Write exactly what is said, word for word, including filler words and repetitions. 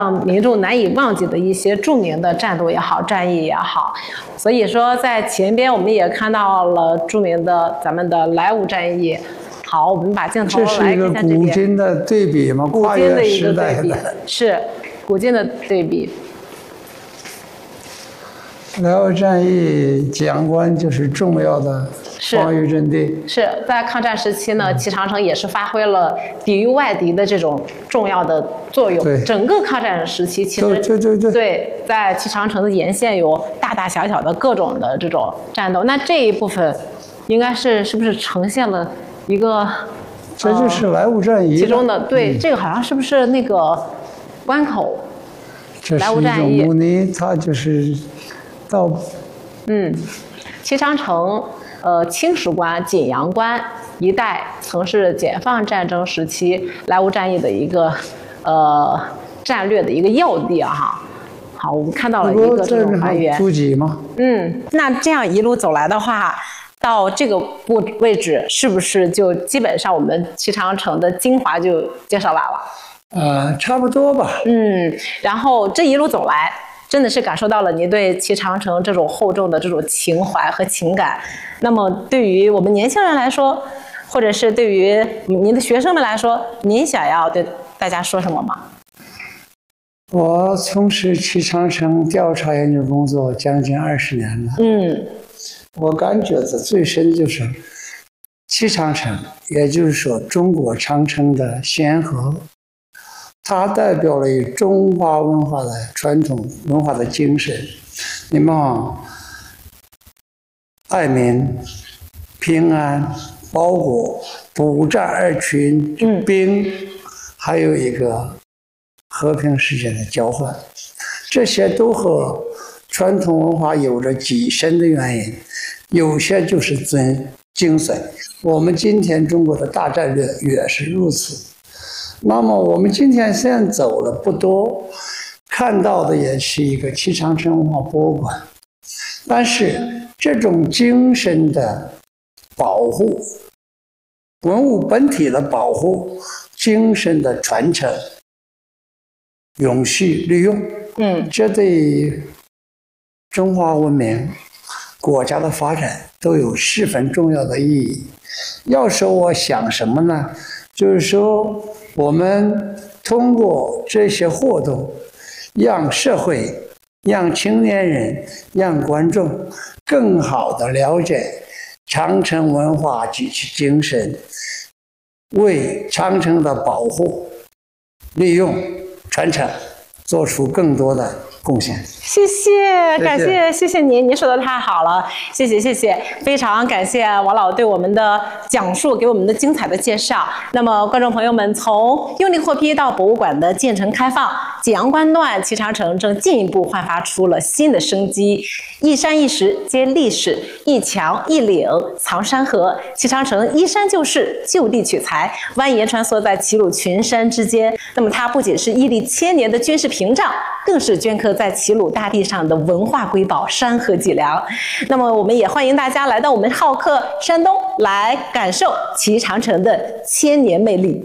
让民众难以忘记的一些著名的战斗也好，战役也好。所以说，在前边我们也看到了著名的咱们的莱芜战役。好，我们把镜头来看一下这边。 这是一个古今的对比吗？跨越时代的。 是古今的对比。 莱芜战役，蒋阳关就是重要的防御阵地。 是在抗战时期呢，齐长城也是发挥了抵御外敌的这种重要的作用。 对， 整个抗战时期，其实对对对对，在齐长城的沿线有大大小小的各种的这种战斗。那这一部分，应该是是不是呈现了一个？ 这就是莱芜战役、 呃、其中的对、嗯，这个好像是不是那个关口？ 这是一种模拟，它就是到嗯，齐长城。呃，青石关、景阳关一带曾是解放战争时期莱芜战役的一个呃战略的一个要地啊哈。好，我们看到了一个这种还原。 足迹吗？ 嗯，那这样一路走来的话，到这个位位置，是不是就基本上我们齐长城的精华就介绍完了？ 呃，差不多吧。 嗯，然后这一路走来。真的是感受到了您对齐长城这种厚重的这种情怀和情感。那么，对于我们年轻人来说，或者是对于您的学生们来说，您想要对大家说什么吗？ 我从事齐长城调查研究工作将近二十年了。 嗯， 我感觉的最深就是齐长城，也就是说中国长城的先河。它代表了中华文化的传统文化的精神。你们啊，爱民、平安、保国、不战而屈兵、嗯，还有一个和平世界的交换，这些都和传统文化有着极深的原因。有些就是尊精髓。我们今天中国的大战略也是如此。那么我们今天虽然走了不多，看到的也是一个齐长城文化博物馆，但是这种精神的保护、文物本体的保护、精神的传承、永续利用， 嗯， 这对中华文明、国家的发展都有十分重要的意义。要说我想什么呢？就是说，我们通过这些活动，让社会、让青年人、让观众更好地了解长城文化及其精神，为长城的保护、利用、传承做出更多的贡献。 谢谢，感谢，谢谢您，您说的太好了，谢谢，谢谢，非常感谢王老对我们的讲述，给我们的精彩的介绍。那么，观众朋友们，从用力获批到博物馆的建成开放，景阳关段齐长城正进一步焕发出了新的生机。一山一石皆历史，一墙一岭藏山河。齐长城依山就势，就地取材，蜿蜒穿梭在齐鲁群山之间。那么，它不仅是屹立千年的军事屏障，更是镌刻在齐鲁大地上的文化瑰宝山河脊梁。那么我们也欢迎大家来到我们好客山东，来感受齐长城的千年魅力。